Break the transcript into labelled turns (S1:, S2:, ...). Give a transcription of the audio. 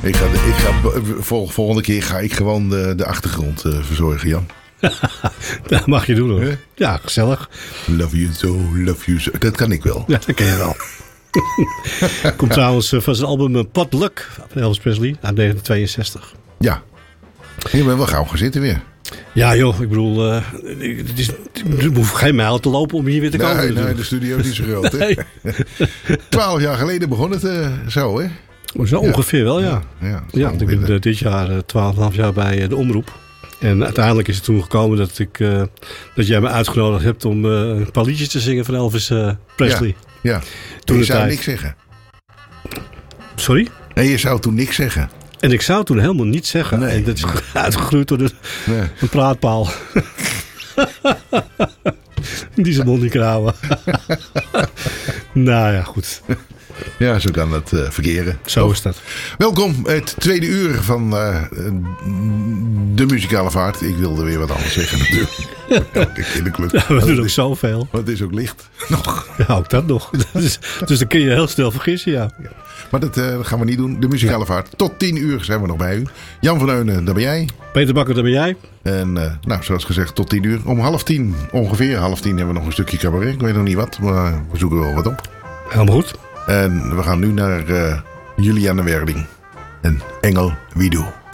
S1: Volgende keer ga ik gewoon de achtergrond verzorgen, Jan.
S2: Dat mag je doen hoor. Ja, gezellig.
S1: Love you so. Dat kan ik wel.
S2: Ja, dat ken je wel. Komt trouwens van zijn album Pot Luck van Elvis Presley uit 1962.
S1: Ja. Je bent wel gauw gaan zitten weer.
S2: Ja joh, ik bedoel, je hoeft geen mijl te lopen om hier weer te komen.
S1: Nee, de studio is niet zo groot.
S2: Nee.
S1: 12 jaar geleden begon het zo, hè?
S2: Zo ongeveer wel, ja. Ja, ik ben dit jaar 12,5 jaar bij de Omroep. En uiteindelijk is het toen gekomen dat jij me uitgenodigd hebt om een paar liedjes te zingen van Elvis Presley.
S1: Ja. Toen je zou niks zeggen.
S2: Sorry?
S1: Nee, je zou toen niks zeggen.
S2: En ik zou toen helemaal niets zeggen.
S1: Nee.
S2: En dat is uitgegroeid door een praatpaal. Die zijn mond niet krauwen. Nou ja, goed.
S1: Ja, zo kan het verkeren.
S2: Zo is dat.
S1: Welkom, het tweede uur van de muzikale vaart. Ik wilde weer wat anders zeggen natuurlijk.
S2: Ja, we doen ook zoveel.
S1: Maar het is ook licht nog.
S2: Ja, ook dat nog. Dus dan kun je heel snel vergissen, ja.
S1: Maar dat gaan we niet doen. De muzikale vaart. Tot 10 uur zijn we nog bij u. Jan van Eunen, daar ben jij.
S2: Peter Bakker, daar ben jij.
S1: En zoals gezegd, tot 10 uur. Om 9:30, ongeveer 9:30, hebben we nog een stukje cabaret. Ik weet nog niet wat, maar we zoeken wel wat op.
S2: Helemaal goed.
S1: En we gaan nu naar Juliane Werding. En Engel Wie doe.